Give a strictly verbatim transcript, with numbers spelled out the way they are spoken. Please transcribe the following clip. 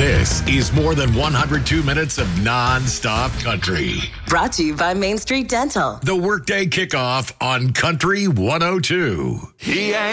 This is more than one hundred two minutes of non-stop country. Brought to you by Main Street Dental. The workday kickoff on Country one oh two. He ain't